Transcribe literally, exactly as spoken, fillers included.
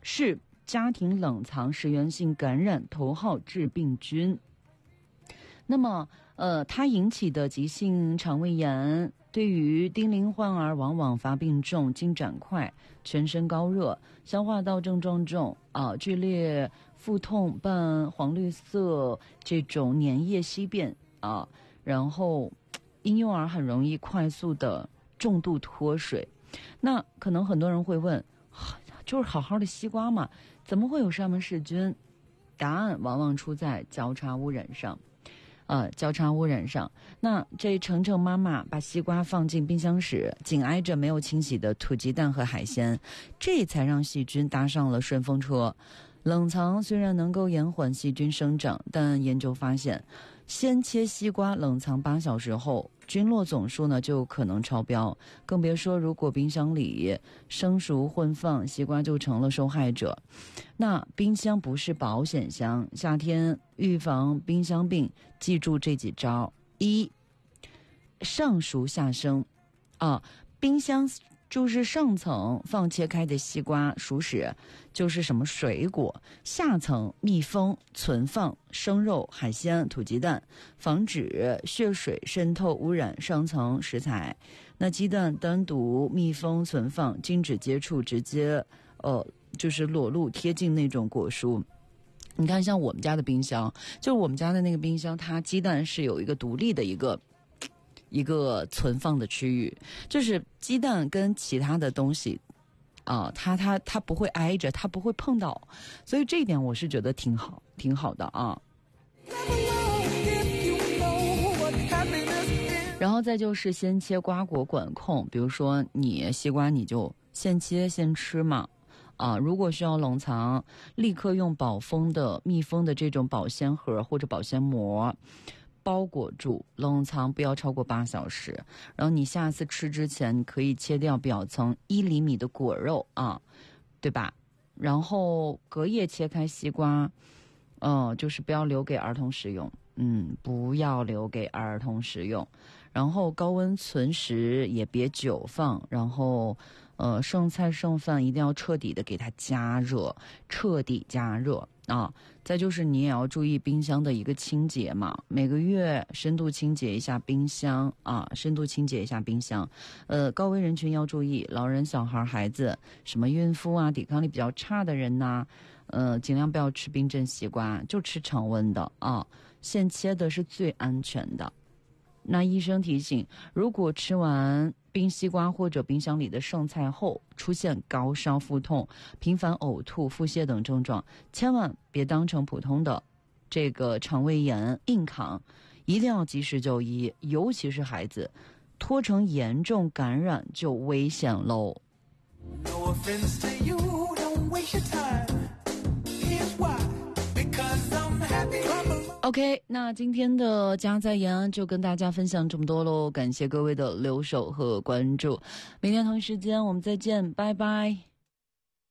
是家庭冷藏食源性感染头号致病菌。那么呃，它引起的急性肠胃炎对于低龄患儿往往发病重、进展快、全身高热、消化道症状重啊、剧烈腹痛伴黄绿色这种粘液稀便啊，然后婴幼儿很容易快速的重度脱水。那可能很多人会问，就是好好的西瓜嘛，怎么会有沙门氏菌？答案往往出在交叉污染上。呃，交叉污染上，那这程程妈妈把西瓜放进冰箱时，紧挨着没有清洗的土鸡蛋和海鲜，这才让细菌搭上了顺风车。冷藏虽然能够延缓细菌生长，但研究发现，先切西瓜冷藏八小时后，菌落总数呢就可能超标，更别说如果冰箱里生熟混放，西瓜就成了受害者。那冰箱不是保险箱，夏天预防冰箱病，记住这几招：一、上熟下生，啊，冰箱就是上层放切开的西瓜熟食，就是什么水果，下层密封存放生肉海鲜土鸡蛋，防止血水渗透污染上层食材。那鸡蛋单独密封存放，禁止接触，直接呃就是裸露贴近那种果蔬。你看像我们家的冰箱，就是我们家的那个冰箱，它鸡蛋是有一个独立的一个一个存放的区域，就是鸡蛋跟其他的东西啊、呃，它它它不会挨着，它不会碰到，所以这一点我是觉得挺好挺好的啊。然后再就是先切瓜果管控，比如说你西瓜你就现切现吃嘛。啊，如果需要冷藏，立刻用保封的密封的这种保鲜盒或者保鲜膜包裹住，冷藏不要超过八小时。然后你下次吃之前，你可以切掉表层一厘米的果肉啊，对吧？然后隔夜切开西瓜，嗯、呃，就是不要留给儿童食用，嗯，不要留给儿童食用。然后高温存食也别久放，然后呃剩菜剩饭一定要彻底的给它加热，彻底加热啊。再就是你也要注意冰箱的一个清洁嘛，每个月深度清洁一下冰箱啊，深度清洁一下冰箱。呃，高危人群要注意，老人、小孩、孩子，什么孕妇啊，抵抗力比较差的人呐、呃，尽量不要吃冰镇西瓜，就吃常温的啊，现切的是最安全的。那医生提醒，如果吃完冰西瓜或者冰箱里的剩菜后出现高烧、腹痛、频繁呕吐、腹泻等症状，千万别当成普通的这个肠胃炎硬扛，一定要及时就医，尤其是孩子，拖成严重感染就危险喽。No offense to you, don't waste your time. Here's why, because I'm happy. OK， 那今天的家在延安就跟大家分享这么多喽，感谢各位的留守和关注，明天同一时间我们再见，拜拜。